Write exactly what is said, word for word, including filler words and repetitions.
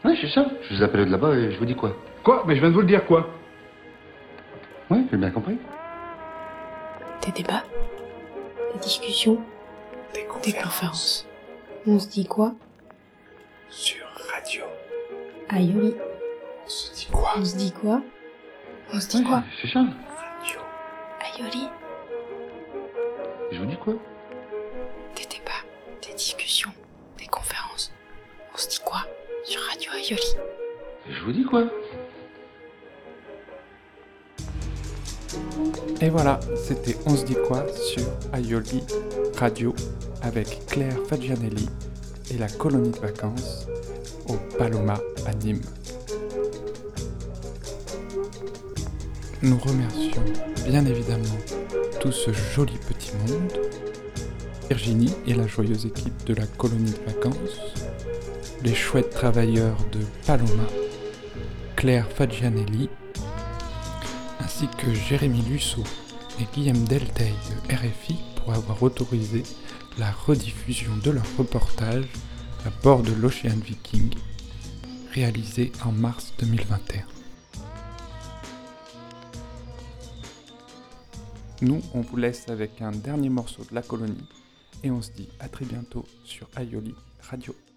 Ouais, c'est ça. Je vous appelle de là-bas et je vous dis quoi? Quoi? Mais je viens de vous le dire, quoi? Ouais, j'ai bien compris. Des débats, des discussions, Des conférences. des conférences. On se dit quoi? Sur radio. Aïoli. On se dit quoi? On se dit quoi? On se dit Ouais, quoi? c'est ça. Radio. Aïoli. Je vous dis quoi? Des débats, des discussions, des conférences. On se dit quoi? Sur Radio Aïoli. Je vous dis quoi? Et voilà, c'était On se dit quoi sur Aïoli Radio avec Claire Faggianelli et la colonie de vacances au Paloma à Nîmes. Nous remercions bien évidemment tout ce joli petit monde, Virginie et la joyeuse équipe de la colonie de vacances, les chouettes travailleurs de Paloma, Claire Faggianelli, ainsi que Jérémy Lusso et Guillaume Delteil de R F I pour avoir autorisé la rediffusion de leur reportage à bord de l'Ocean Viking, réalisé en mars deux mille vingt et un. Nous, on vous laisse avec un dernier morceau de la colonie et on se dit à très bientôt sur Aïoli Radio.